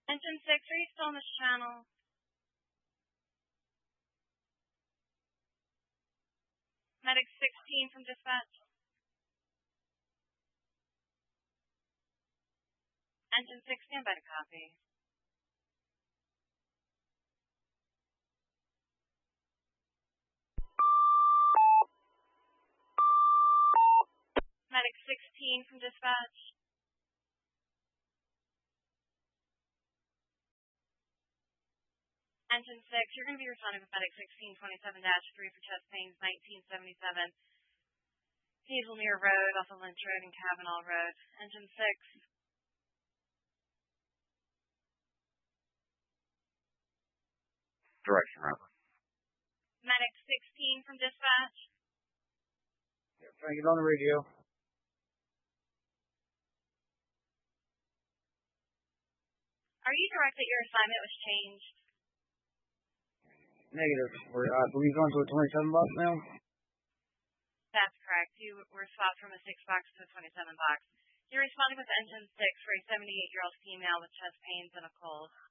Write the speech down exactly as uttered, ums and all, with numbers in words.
Engine six, are you still on this channel? Medic sixteen from dispatch. Engine six, stand by to copy. Medic sixteen from dispatch. Engine six, you're going to be responding with Medic sixteen twenty-seven dash three for chest pains, nineteen seventy-seven. Hazelmere Road, off of Lynch Road and Kavanaugh Road. Engine six. Direction, Robert. Medic sixteen from dispatch. Yeah, trying to get on the radio. Are you direct that your assignment was changed? Negative. We're, uh, I believe on to a twenty-seven box now. That's correct. You were swapped from a six box to a twenty-seven box. You're responding with engine six for a seventy-eight-year-old female with chest pains and a cold.